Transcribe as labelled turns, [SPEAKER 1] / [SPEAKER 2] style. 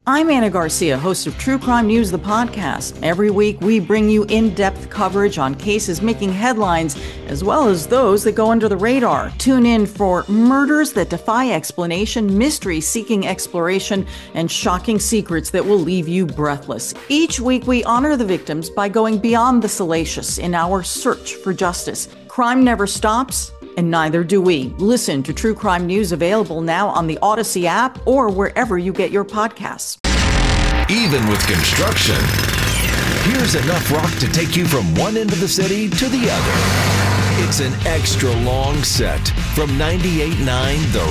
[SPEAKER 1] I'm Anna Garcia, host of True Crime News, the podcast. Every week, we bring you in-depth coverage on cases making headlines, as well as those that go under the radar. Tune in for murders that defy explanation, mysteries seeking exploration, and shocking secrets that will leave you breathless. Each week, we honor the victims by going beyond the salacious in our search for justice. Crime never stops, and neither do we. Listen to True Crime News, available now on the Odyssey app or wherever you get your podcasts.
[SPEAKER 2] Even with construction, here's enough rock to take you from one end of the city to the other. It's an extra long set from 98.9 The